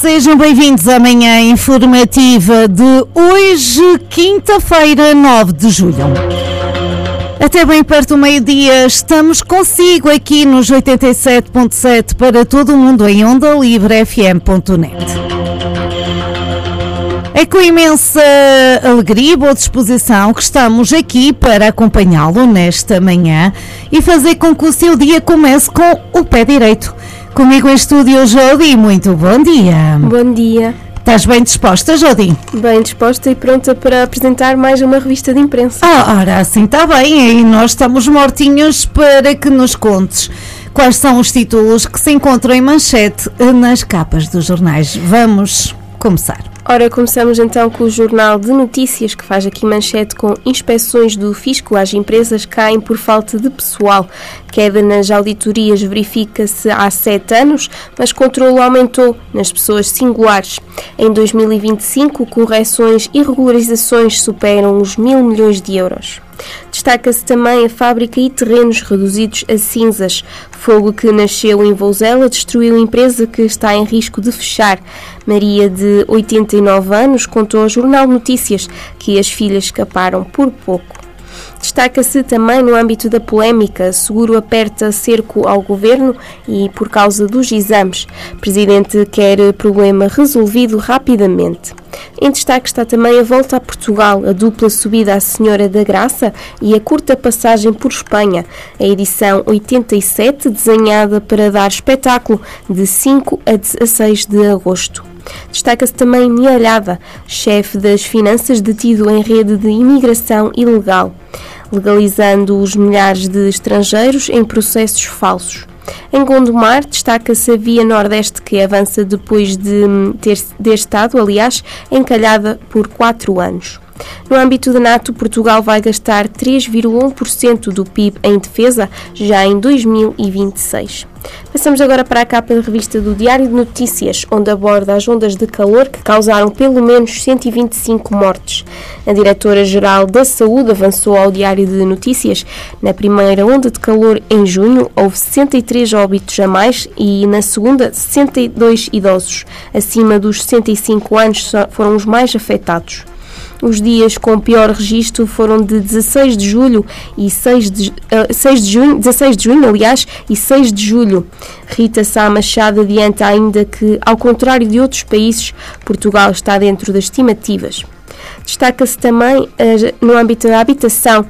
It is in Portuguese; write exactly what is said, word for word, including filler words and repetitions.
Sejam bem-vindos à manhã informativa de hoje, quinta-feira, nove de julho. Até bem perto do meio-dia, estamos consigo aqui nos oitenta e sete ponto sete para todo o mundo em onda livre f m ponto net. É com imensa alegria e boa disposição que estamos aqui para acompanhá-lo nesta manhã e fazer com que o seu dia comece com o pé direito. Comigo em estúdio, Jodi, muito bom dia. Bom dia. Estás bem disposta, Jodi? Bem disposta e pronta para apresentar mais uma revista de imprensa. Ah, ora, assim está bem, e nós estamos mortinhos para que nos contes quais são os títulos que se encontram em manchete nas capas dos jornais. Vamos começar. Ora, começamos então com o Jornal de Notícias, que faz aqui manchete com inspeções do fisco às empresas caem por falta de pessoal. Queda nas auditorias verifica-se há sete anos, mas controlo aumentou nas pessoas singulares. Em dois mil e vinte e cinco, correções e regularizações superam os mil milhões de euros. Destaca-se também a fábrica e terrenos reduzidos a cinzas. Fogo que nasceu em Vouzela destruiu a empresa que está em risco de fechar. Maria, de oitenta e nove anos, contou ao Jornal Notícias que as filhas escaparam por pouco. Destaca-se também no âmbito da polémica, Seguro aperta cerco ao governo e por causa dos exames. O Presidente quer problema resolvido rapidamente. Em destaque está também a volta a Portugal, a dupla subida à Senhora da Graça e a curta passagem por Espanha. A edição oitenta e sete, desenhada para dar espetáculo de cinco a dezasseis de agosto. Destaca-se também Mialhada, chefe das finanças detido em rede de imigração ilegal, legalizando os milhares de estrangeiros em processos falsos. Em Gondomar, destaca-se a Via Nordeste, que avança depois de ter, ter estado, aliás, encalhada por quatro anos. No âmbito da NATO, Portugal vai gastar três vírgula um por cento do P I B em defesa já em dois mil e vinte e seis. Passamos agora para a capa da revista do Diário de Notícias, onde aborda as ondas de calor que causaram pelo menos cento e vinte e cinco mortes. A Diretora-Geral da Saúde avançou ao Diário de Notícias. Na primeira onda de calor, em junho, houve sessenta e três óbitos a mais e na segunda, sessenta e dois idosos. Acima dos sessenta e cinco anos foram os mais afetados. Os dias com pior registro foram de dezasseis de julho e seis de, uh, seis de junho, dezasseis de junho, aliás, e seis de julho. Rita Sá Machado adianta ainda que, ao contrário de outros países, Portugal está dentro das estimativas. Destaca-se também uh, no âmbito da habitação.